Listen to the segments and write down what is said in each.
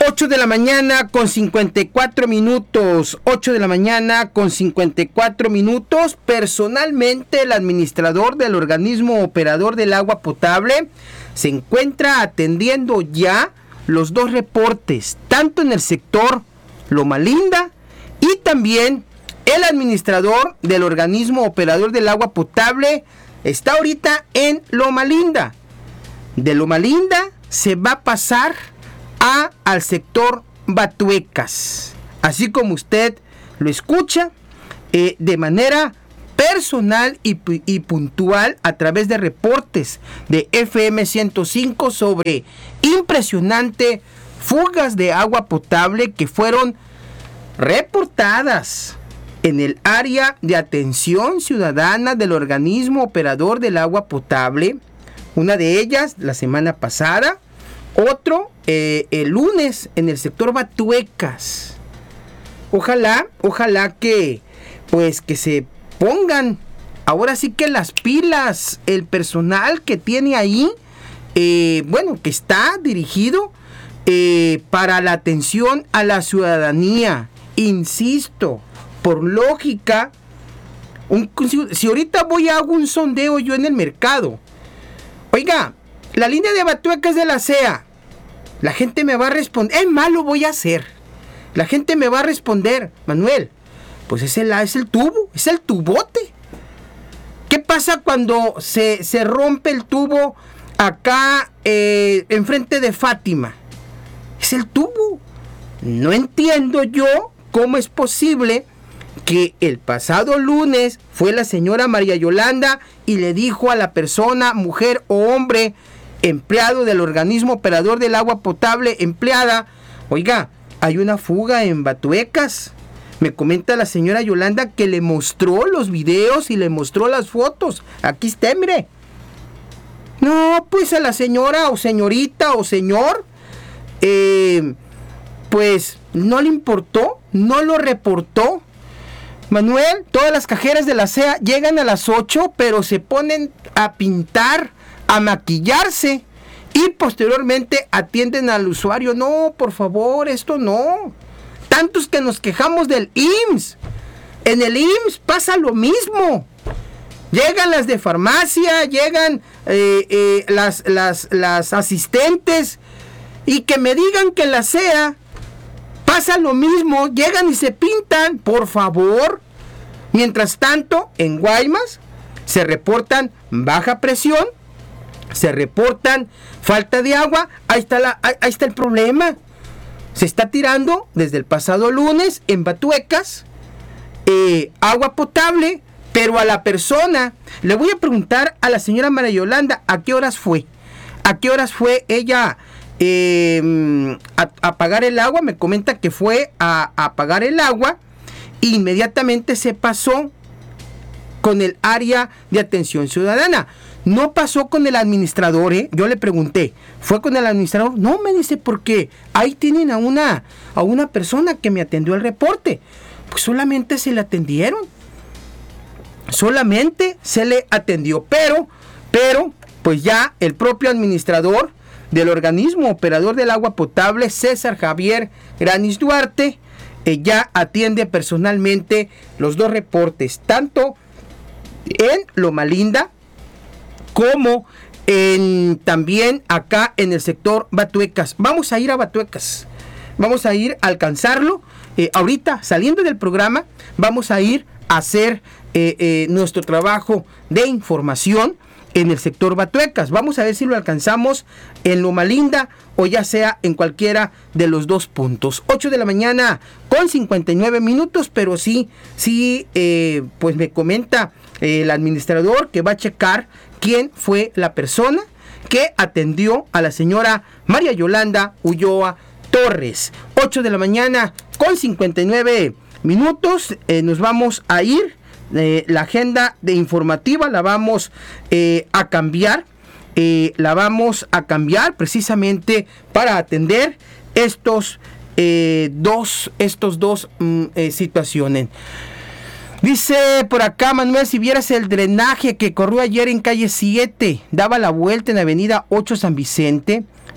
8 de la mañana con 54 minutos. 8 de la mañana con 54 minutos. Personalmente, el administrador del organismo operador del agua potable se encuentra atendiendo ya los dos reportes, tanto en el sector Loma Linda y también el administrador del organismo operador del agua potable está ahorita en Loma Linda. De Loma Linda se va a pasar al sector Batuecas, así como usted lo escucha, de manera personal y puntual a través de reportes de FM 105 sobre impresionante fugas de agua potable que fueron reportadas en el área de atención ciudadana del organismo operador del agua potable. Una de ellas la semana pasada, otro el lunes en el sector Batuecas. Ojalá que se pongan ahora sí que las pilas el personal que tiene ahí, que está dirigido para la atención a la ciudadanía. Insisto, por lógica, si ahorita voy a hago un sondeo yo en el mercado, oiga, la línea de Batuecas de la CEA, la gente me va a responder, es más, lo voy a hacer. La gente me va a responder, Manuel, pues es el tubo, es el tubote. ¿Qué pasa cuando se rompe el tubo acá enfrente de Fátima? Es el tubo. No entiendo yo cómo es posible que el pasado lunes fue la señora María Yolanda y le dijo a la persona, mujer o hombre, empleado del organismo operador del agua potable, empleada, oiga, hay una fuga en Batuecas. Me comenta la señora Yolanda que le mostró los videos y le mostró las fotos. Aquí está, mire. No, pues a la señora o señorita o señor, pues no le importó, no lo reportó. Manuel, todas las cajeras de la CEA llegan a las 8, pero se ponen a pintar, a maquillarse y posteriormente atienden al usuario. No, por favor, esto no. Tantos que nos quejamos del IMSS. En el IMSS pasa lo mismo. Llegan las de farmacia, llegan las asistentes, y que me digan que en la CEA pasa lo mismo, llegan y se pintan, por favor. Mientras tanto, en Guaymas se reportan baja presión, se reportan falta de agua. Ahí está el problema. Se está tirando desde el pasado lunes en Batuecas agua potable, pero a la persona, le voy a preguntar a la señora María Yolanda, ¿a qué horas fue? ¿A qué horas fue ella a pagar el agua? Me comenta que fue a pagar el agua. Inmediatamente se pasó con el área de atención ciudadana. No pasó con el administrador, Yo le pregunté, ¿fue con el administrador? No, me dice, porque ahí tienen a una persona que me atendió el reporte. Pues solamente se le atendieron. Solamente se le atendió. Pero, pues ya el propio administrador del organismo operador del agua potable, César Javier Granis Duarte, ya atiende personalmente los dos reportes, tanto en Loma Linda como también acá en el sector Batuecas. Vamos a ir a Batuecas, vamos a ir a alcanzarlo. Ahorita, saliendo del programa, vamos a ir a hacer nuestro trabajo de información en el sector Batuecas. Vamos a ver si lo alcanzamos en Loma Linda o ya sea en cualquiera de los dos puntos. 8 de la mañana con 59 minutos, pero sí, pues me comenta el administrador que va a checar quién fue la persona que atendió a la señora María Yolanda Ulloa Torres. 8 de la mañana con 59 minutos. Nos vamos a ir. La agenda de informativa la vamos a cambiar. La vamos a cambiar precisamente para atender estos dos situaciones. Dice por acá Manuel, si vieras el drenaje que corrió ayer en calle 7, daba la vuelta en avenida 8 San Vicente,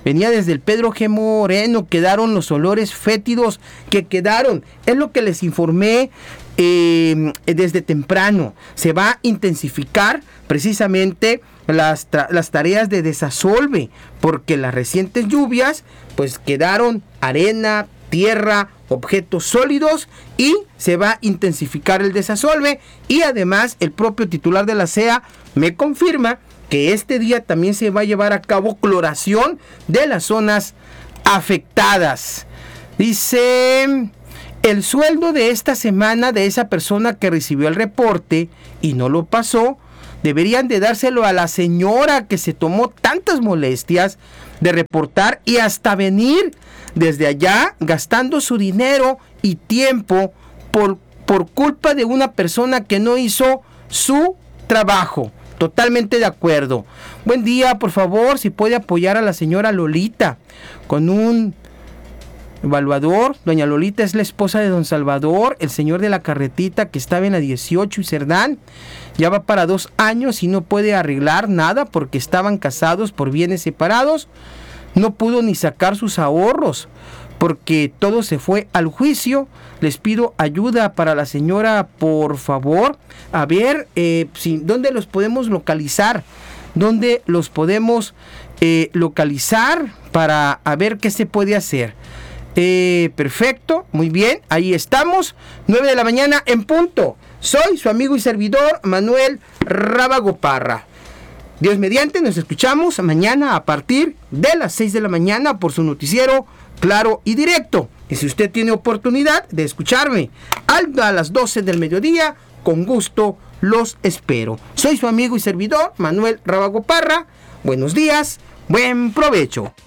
venía desde el Pedro G. Moreno, quedaron los olores fétidos que quedaron. Es lo que les informé desde temprano. Se va a intensificar precisamente las tareas de desasolve, porque las recientes lluvias pues quedaron arena, tierra, objetos sólidos, y se va a intensificar el desasolve. Y además el propio titular de la CEA me confirma que este día también se va a llevar a cabo cloración de las zonas afectadas. Dice: el sueldo de esta semana de esa persona que recibió el reporte y no lo pasó, deberían de dárselo a la señora que se tomó tantas molestias de reportar y hasta venir desde allá gastando su dinero y tiempo por culpa de una persona que no hizo su trabajo. Totalmente de acuerdo. Buen día, por favor, si puede apoyar a la señora Lolita con un evaluador. Doña Lolita es la esposa de don Salvador, el señor de la carretita que estaba en la 18 y Cerdán. Ya va para 2 años y no puede arreglar nada porque estaban casados por bienes separados. No pudo ni sacar sus ahorros porque todo se fue al juicio. Les pido ayuda para la señora, por favor. A ver, ¿dónde los podemos localizar? ¿Dónde los podemos localizar para a ver qué se puede hacer? Perfecto, muy bien, ahí estamos, 9 de la mañana en punto. Soy su amigo y servidor Manuel Rábago Parra. Dios mediante, nos escuchamos mañana a partir de las 6 de la mañana por su noticiero Claro y Directo. Y si usted tiene oportunidad de escucharme a las 12 del mediodía, con gusto los espero. Soy su amigo y servidor Manuel Rábago Parra. Buenos días, buen provecho.